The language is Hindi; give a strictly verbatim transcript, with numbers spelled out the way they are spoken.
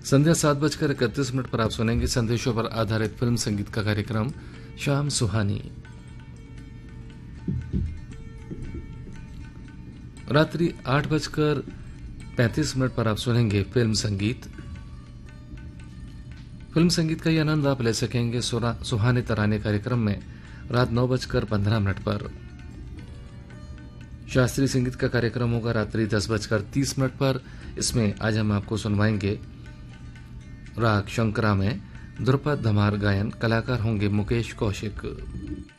संध्या सात बजकर इकतीस मिनट पर आप सुनेंगे संदेशों पर आधारित फिल्म संगीत का कार्यक्रम शाम सुहानी। रात्रि आठ बजकर पैंतीस मिनट पर आप सुनेंगे फिल्म संगीत। फिल्म संगीत का ये आनंद आप ले सकेंगे सुहाने तराने कार्यक्रम में रात नौ बजकर पंद्रह मिनट पर। शास्त्रीय संगीत का कार्यक्रम होगा रात्रि दस बजकर तीस मिनट पर। इसमें आज हम आपको सुनवाएंगे राग शंकरा में ध्रुपद धमार गायन। कलाकार होंगे मुकेश कौशिक।